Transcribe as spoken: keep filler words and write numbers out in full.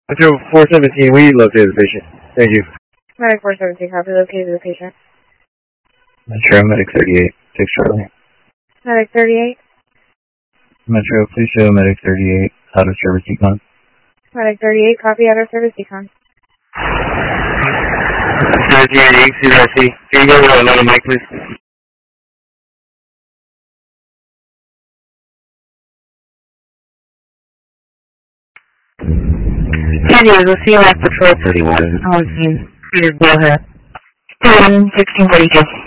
Metro four seventeen, we located the patient. Thank you. Medic four seventeen, copy, located the patient. Metro, Medic thirty-eight, six Charlie. Medic thirty-eight. Metro, please show Medic thirty-eight, out of service decon. Medic thirty-eight, copy, out of service decon. thirty-eight, C R C. Can you go to another mic, please? San Diego, C L F Patrol thirty-one. On scene. Please go ahead. sixteen forty-two.